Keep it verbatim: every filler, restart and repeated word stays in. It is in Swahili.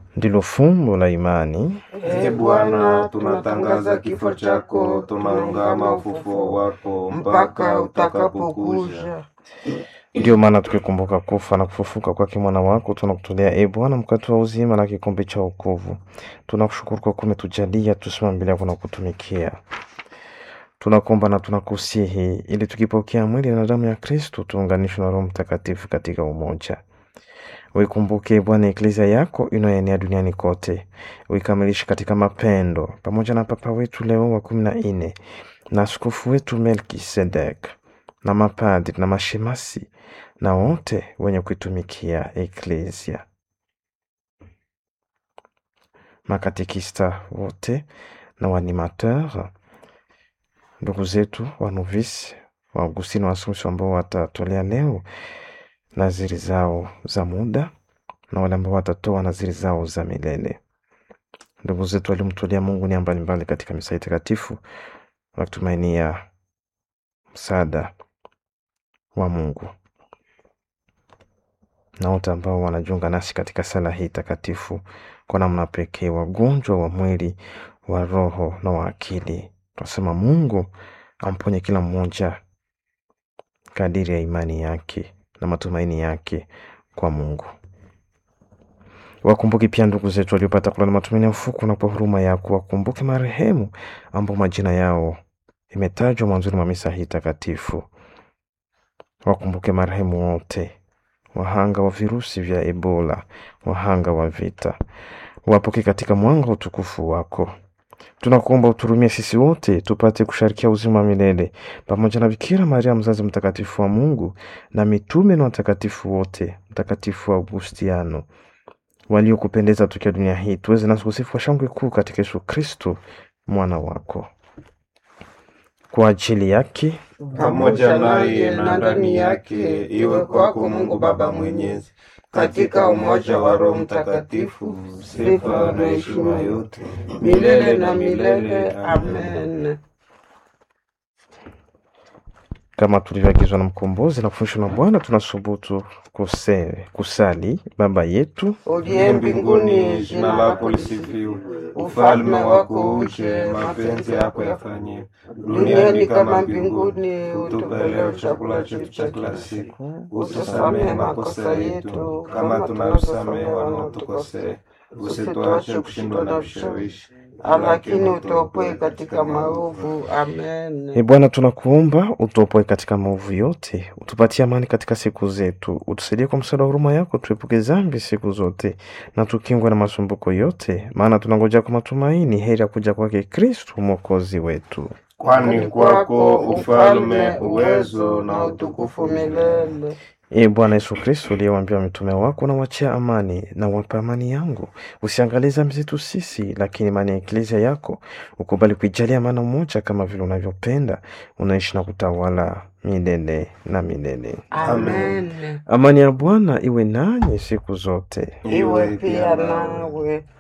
ndilo fumbo la imani. Ee Bwana, tunatangaza kifo chako, tunaungama ufufuo wako mpaka utakapokuja. Ndio maana tukikumbuka kufa na kufufuka kwake mwana wako, tunakutolea e Bwana mkate wa uzima na kikombe cha wokovu. Tunakushukuru kwa kumetujalia tusimame mbele yako na kutumikia. Tunakuomba na tunakusihi ili tukipokea mwili na damu ya Kristo tuunganishwe na Roho Mtakatifu katika umoja. Uikumbuke Bwana eklezia yako inayoenea duniani kote, uikamilishe katika mapendo, pamoja na Papa wetu Leo wa kumi na nne na askofu wetu Melkisedek na mapadri na mashemasi na wote wenye kuitumikia eklezia, makatekista wote na wanimateur, ndugu zetu wa novisi wa Augustino wa Asunción ambao watatolea leo naziri zao za muda na wale ambao watatoa naziri zao za milele. Ndugu zetu walimtolea Mungu nia mbalimbali katika misa takatifu, wakitumainia msaada wa Mungu. Na wote ambao wanajiunga nasi katika sala hii takatifu kwa namna pekee, wagonjwa wa mwili, wa roho na wa akili, tunasema Mungu amponye kila mmoja kadiri ya imani yake na matumaini yake kwa Mungu. Wakumbuke pia ndugu zetu waliopata kulala matumaini ya ufufuko, na kwa huruma yako wakumbuke marehemu ambao majina yao imetajwa mwanzoni mwa misa hii takatifu. Wakumbuke marehemu wote, wahanga wa virusi vya Ebola, wahanga wa vita, wapoke katika mwanga utukufu wako. Tunakuomba uturumie sisi wote tupate kusharikia uzima milele pamoja na Bikira Maria mzazi mtakatifu wa Mungu na mitume na watakatifu wote, mtakatifu Augustiano, waliokupendeza tukia dunia hii, tuweze na kusifu kwa shangwe kuu katika Yesu Kristo mwana wako. Kwa ajili yake pamoja naye na ndani yake, iwe kwako Mungu Baba Mwenyezi, katika umoja wa Roho Mtakatifu, sifa na heshima yote milele na milele. Amen. Kama tulivyoagizwa na mkombozi na kufundishwa na Bwana, tunasubutu kusali, kusali Baba yetu uliye mbinguni, jina lako lisifiwe, ufalme wako uje, mapenzi yako yafanyike duniani kama mbinguni. Utupe leo chakula chetu cha kila siku, utusamehe makosa yetu kama tunavyosamehe wanaotukosea, usituache kushindwa na vishawishi, lakini utuopoe katika maovu. Amen. E Bwana, tunakuomba utuopoe katika maovu yote, utupatie amani katika siku zetu, utusaidie kwa msaada wa huruma yako, tuepuke dhambi siku zote na tukingwe na masumbuko yote, maana tunangoja kwa matumaini heri ya kuja kwake Kristo mwokozi wetu. Kwani kwako ufalme, uwezo na utukufu milele. E Bwana Yesu Kristo, uliyewaambia mitume wako, na wachia amani na wapa amani yangu, usiangalie dhambi zetu sisi, lakini imani ya eklezia yako ukubali kuijalia amani moja kama vile unavyopenda, unaishi na kutawala milele na milele. Amen. Amani ya Bwana iwe nanyi siku zote. Iwe pia nawe.